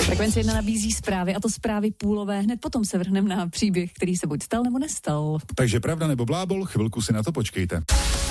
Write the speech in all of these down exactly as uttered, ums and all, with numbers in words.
Frekvence jedna nabízí zprávy, a to zprávy půlové. Hned potom se vrhneme na příběh, který se buď stal nebo nestal. Takže pravda nebo blábol, chvilku si na to počkejte.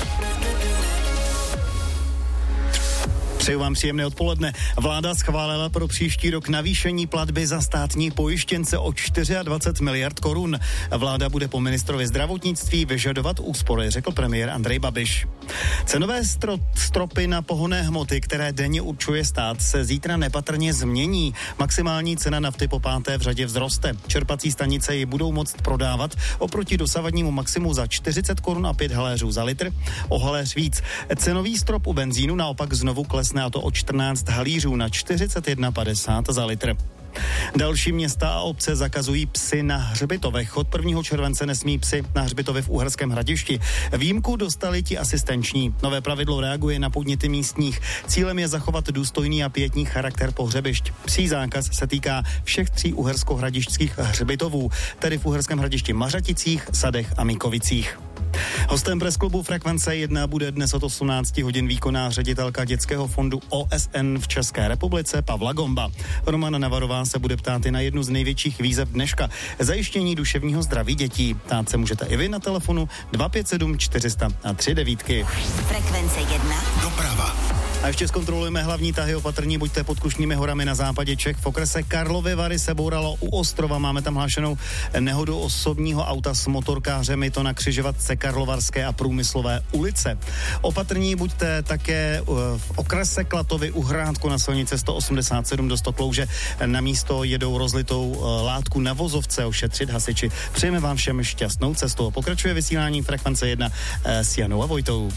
Přeju vám příjemné odpoledne. Vláda schválila pro příští rok navýšení platby za státní pojištěnce o dvacet čtyři miliard korun. Vláda bude po ministrovi zdravotnictví vyžadovat úspory, řekl premiér Andrej Babiš. Cenové stro- stropy na pohonné hmoty, které denně určuje stát, se zítra nepatrně změní. Maximální cena nafty po páté v řadě vzroste. Čerpací stanice ji budou moct prodávat oproti dosavadnímu maximu za čtyřicet korun a pět haléřů za litr, o haléř víc. Cenový strop u benzínu naopak znovu klesne, a to o čtrnáct halířů na čtyřicet jedna padesát za litr. Další města a obce zakazují psy na hřbitovech. Od prvního července nesmí psy na hřbitově v Uherském Hradišti. Výjimku dostali ti asistenční. Nové pravidlo reaguje na podněty místních. Cílem je zachovat důstojný a pietní charakter pohřebišť. Psí zákaz se týká všech tří uhersko-hradišťských hřbitovů, tedy v Uherském Hradišti Mařaticích, Sadech a Míkovicích. Hostem presklubu Frekvence jedna bude dnes od osmnáct hodin výkonná ředitelka Dětského fondu O S N v České republice Pavla Gomba. Romana Navarová se bude ptát i na jednu z největších výzev dneška. Zajištění duševního zdraví dětí. Ptát se můžete i vy na telefonu dva pět sedm čtyři sta a tři devítky. Frekvence jedna. Doprava. A ještě zkontrolujeme hlavní tahy, opatrní buďte pod Kušními horami na západě Čech. V okrese Karlovy Vary se bouralo u Ostrova. Máme tam hlášenou nehodu osobního auta s motorkářemi, to na křižovatce Karlovarské a Průmyslové ulice. Opatrní buďte také v okrese Klatovy u Hrádku na silnici sto osmdesát sedm do Stoklouže. Na místo jedou rozlitou látku na vozovce ošetřit hasiči. Přejeme vám všem šťastnou cestu. Pokračuje vysílání Frekvence jedna s Janou a Vojtou.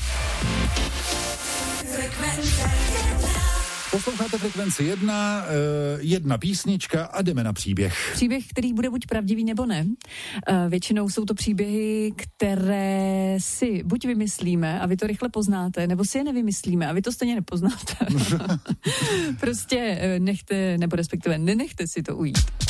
Posloucháte Frekvenci jedna, jedna písnička a jdeme na příběh. Příběh, který bude buď pravdivý nebo ne. Většinou jsou to příběhy, které si buď vymyslíme a vy to rychle poznáte, nebo si je nevymyslíme a vy to stejně nepoznáte. Prostě nechte, nebo respektive nenechte si to ujít.